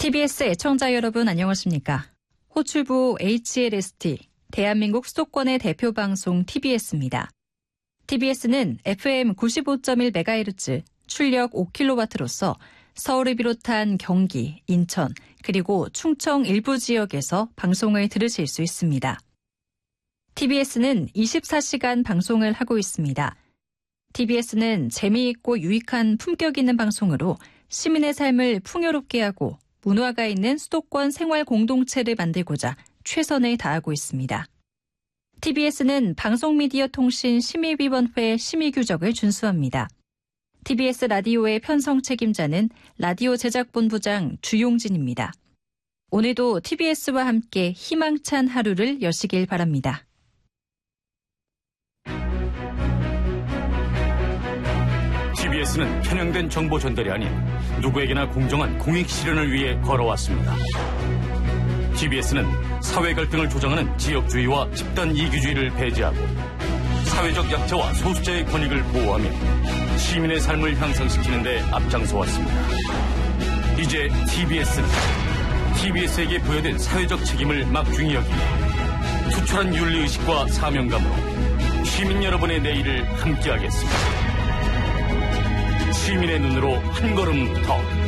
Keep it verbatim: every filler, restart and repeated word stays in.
티비에스 애청자 여러분 안녕하십니까? 호출부 에이치엘에스티, 대한민국 수도권의 대표 방송 티비에스입니다. 티비에스는 에프엠 구십오 점 일 메가헤르츠, 출력 오 킬로와트로서 서울을 비롯한 경기, 인천, 그리고 충청 일부 지역에서 방송을 들으실 수 있습니다. 티비에스는 이십사 시간 방송을 하고 있습니다. 티비에스는 재미있고 유익한 품격 있는 방송으로 시민의 삶을 풍요롭게 하고 문화가 있는 수도권 생활 공동체를 만들고자 최선을 다하고 있습니다. 티비에스는 방송미디어통신심의위원회 심의규정을 준수합니다. 티비에스 라디오의 편성 책임자는 라디오 제작본부장 주용진입니다. 오늘도 티비에스와 함께 희망찬 하루를 여시길 바랍니다. 티비에스는 편향된 정보 전달이 아닌 누구에게나 공정한 공익 실현을 위해 걸어왔습니다. 티비에스는 사회 갈등을 조장하는 지역주의와 집단 이기주의를 배제하고 사회적 약자와 소수자의 권익을 보호하며 시민의 삶을 향상시키는 데 앞장서 왔습니다. 이제 티비에스는 티비에스에게 부여된 사회적 책임을 막중히 여기며 투철한 윤리의식과 사명감으로 시민 여러분의 내일을 함께하겠습니다. 시민의 눈으로 한 걸음 더